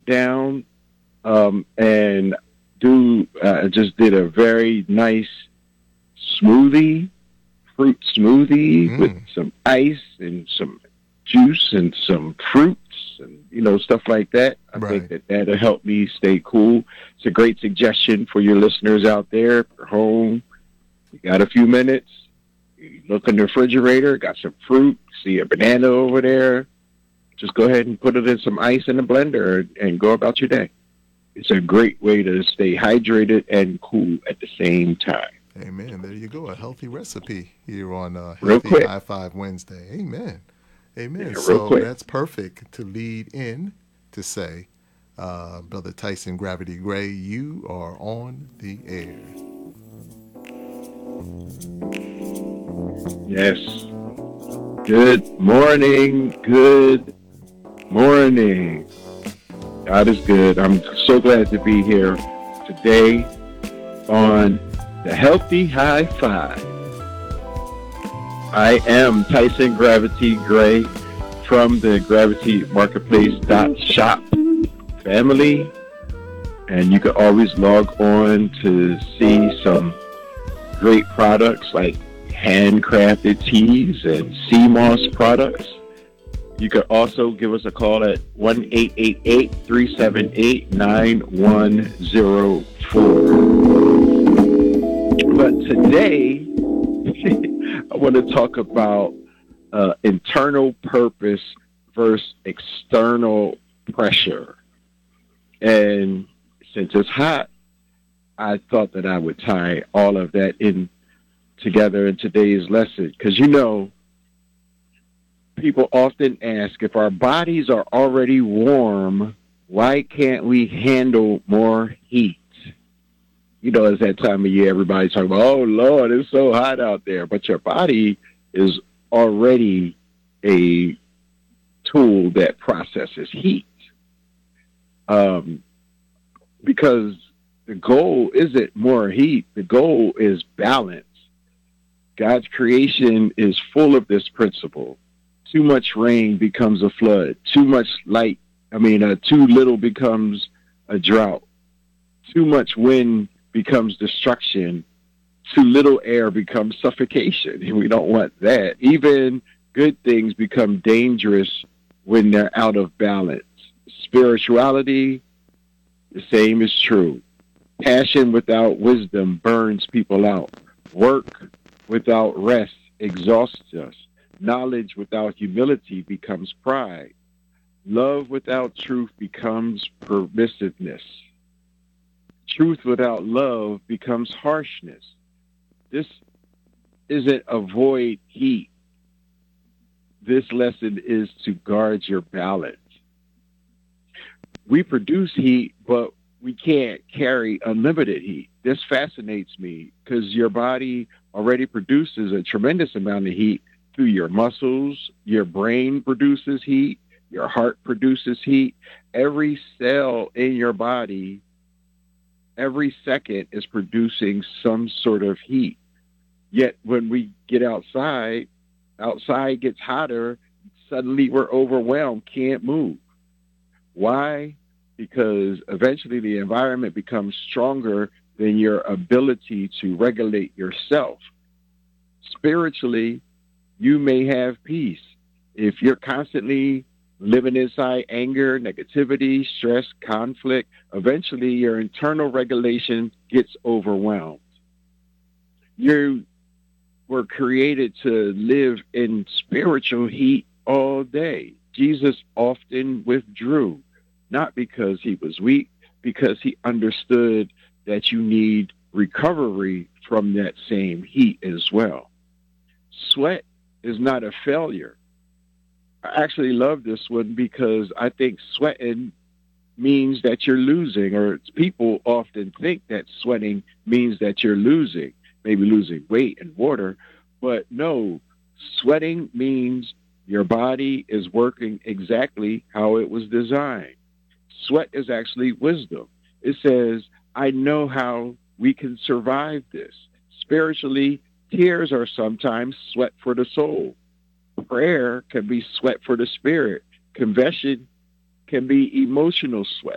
down and just did a very nice smoothie, fruit smoothie with Mm, some ice and some juice and some fruits and stuff like that. I think right. that that'll help me stay cool. It's a great suggestion for your listeners out there. If you're home, you got a few minutes. You look in the refrigerator, got some fruit, see a banana over there. Just go ahead and put it in some ice in a blender and go about your day. It's a great way to stay hydrated and cool at the same time. Amen. There you go. A healthy recipe here on Real Healthy quick. High Five Wednesday. Amen. Amen. Yeah, real So quick. that's perfect to lead in to say, Brother Tyson Gravity Gray, you are on the air. Yes. Good morning. Good morning. God is good. I'm so glad to be here today on the Healthy High Five. I am Tyson Gravity Gray from the Gravity Marketplace shop family, and you can always log on to see some great products like handcrafted teas and sea moss products. You can also give us a call at 1-888-378-9104. But today, I want to talk about internal purpose versus external pressure. And since it's hot, I thought that I would tie all of that in together in today's lesson. Because people often ask if our bodies are already warm, why can't we handle more heat? It's that time of year everybody's talking about, oh Lord, it's so hot out there. But your body is already a tool that processes heat. Um, because the goal isn't more heat, the goal is balance. God's creation is full of this principle. Too much rain becomes a flood. Too little becomes a drought. Too much wind becomes destruction. Too little air becomes suffocation. And we don't want that. Even good things become dangerous when they're out of balance. Spirituality, the same is true. Passion without wisdom burns people out. Work without rest exhausts us. Knowledge without humility becomes pride. Love without truth becomes permissiveness. Truth without love becomes harshness. This isn't avoid heat. This lesson is to guard your balance. We produce heat, but we can't carry unlimited heat. This fascinates me because your body already produces a tremendous amount of heat through your muscles. Your brain produces heat. Your heart produces heat. Every cell in your body, every second is producing some sort of heat. Yet when we get outside gets hotter, suddenly we're overwhelmed, can't move. Why? Because eventually the environment becomes stronger than your ability to regulate yourself. Spiritually, you may have peace. If you're constantly living inside anger, negativity, stress, conflict, eventually your internal regulation gets overwhelmed. You were created to live in spiritual heat all day. Jesus often withdrew, not because he was weak, because he understood that you need recovery from that same heat as well. Sweat is not a failure. I actually love this one because I think sweating means that you're losing, or people often think that sweating means that you're losing, maybe losing weight and water, but no, sweating means your body is working exactly how it was designed. Sweat is actually wisdom. It says, I know how we can survive this. Spiritually, tears are sometimes sweat for the soul. Prayer can be sweat for the spirit. Confession can be emotional sweat.